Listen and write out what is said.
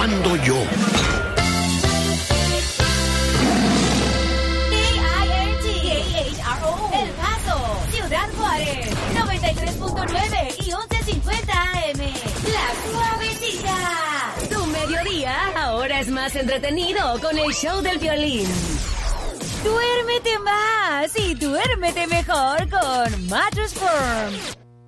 mando yo. KHRO, El Paso, Ciudad Juárez, 93.9 y 1150 AM. La Suavecita. Tu mediodía ahora es más entretenido con el show del violín. Duérmete más y duérmete mejor con Mattress Firm.